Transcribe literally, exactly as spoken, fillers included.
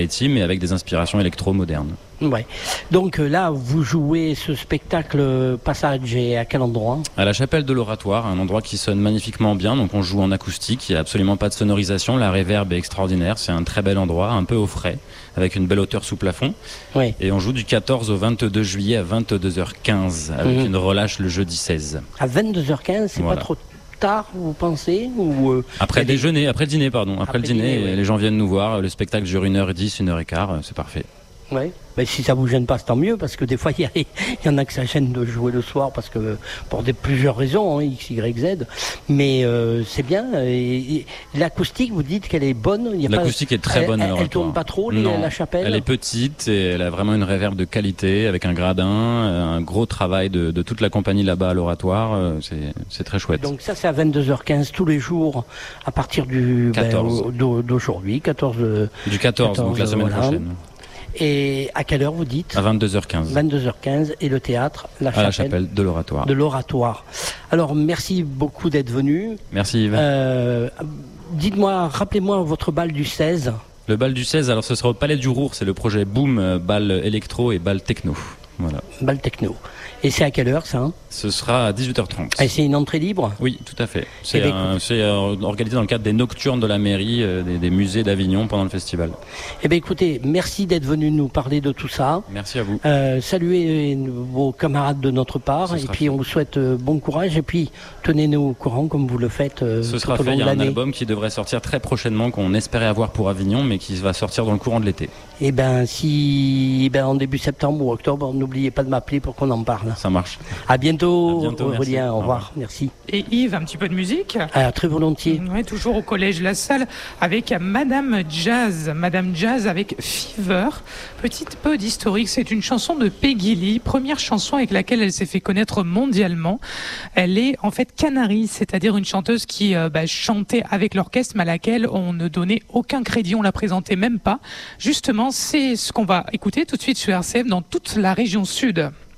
mais avec des inspirations électro-modernes. Ouais. Donc là, vous jouez ce spectacle Passage et à quel endroit ? À la chapelle de l'Oratoire, un endroit qui sonne magnifiquement bien. Donc on joue en acoustique, il n'y a absolument pas de sonorisation. La réverb est extraordinaire, c'est un très bel endroit, un peu au frais, avec une belle hauteur sous plafond. Oui. Et on joue du quatorze au vingt-deux juillet à vingt-deux heures quinze, avec mmh. une relâche le jeudi seize. À vingt-deux heures quinze, c'est voilà. Pas trop tard, vous pensez ou euh, Après le des... déjeuner, après le dîner, pardon. Après, après le dîner, dîner ouais. Les gens viennent nous voir. Le spectacle dure une heure dix, une heure quinze, c'est parfait. Oui, mais si ça vous gêne pas, c'est tant mieux, parce que des fois, il y, y en a que ça gêne de jouer le soir, parce que pour des, plusieurs raisons, hein, X, Y, Z, mais euh, c'est bien. Et, et, l'acoustique, vous dites qu'elle est bonne. L'acoustique pas, est très elle, bonne. Elle, elle tourne pas trop, les, non, la chapelle. Elle est petite, et elle a vraiment une réverb de qualité, avec un gradin, un gros travail de, de toute la compagnie là-bas à l'Oratoire. C'est, c'est très chouette. Donc ça, c'est à vingt-deux heures quinze tous les jours, à partir du quatorze. Ben, d'aujourd'hui, quatorze. Du quatorze, quatorze donc la semaine voilà. prochaine. Et à quelle heure vous dites ? À vingt-deux heures quinze. vingt-deux heures quinze et le théâtre, la à chapelle, la chapelle de l'Oratoire. De l'Oratoire. Alors merci beaucoup d'être venu. Merci Yves. Euh, dites-moi, rappelez-moi votre bal du seize. Le bal du seize, alors ce sera au Palais du Roure, c'est le projet Boom, bal électro et bal techno. Voilà. Bal techno. Et c'est à quelle heure ça hein Ce sera à dix-huit heures trente. Et c'est une entrée libre ? Oui, tout à fait. C'est, eh un, c'est euh, organisé dans le cadre des nocturnes de la mairie, euh, des, des musées d'Avignon pendant le festival. Eh bien écoutez, merci d'être venu nous parler de tout ça. Merci à vous. Euh, saluez vos camarades de notre part et puis fait. On vous souhaite euh, bon courage et puis tenez-nous au courant comme vous le faites euh, Ce tout sera au long fait, de l'année. Il y a un album qui devrait sortir très prochainement, qu'on espérait avoir pour Avignon, mais qui va sortir dans le courant de l'été. Eh bien si ben, en début septembre ou octobre, n'oubliez pas de m'appeler pour qu'on en parle. Ça marche. À bientôt, à bientôt Aurélien. Au revoir. Au revoir. Merci. Et Yves, un petit peu de musique ? Ah, très volontiers. Oui, toujours au Collège La Salle avec Madame Jazz. Madame Jazz avec Fever. Petite peu d'historique, c'est une chanson de Peggy Lee, première chanson avec laquelle elle s'est fait connaître mondialement. Elle est en fait canari, c'est-à-dire une chanteuse qui euh, bah, chantait avec l'orchestre, mais à laquelle on ne donnait aucun crédit, on la présentait même pas. Justement, c'est ce qu'on va écouter tout de suite sur R C F dans toute la région sud.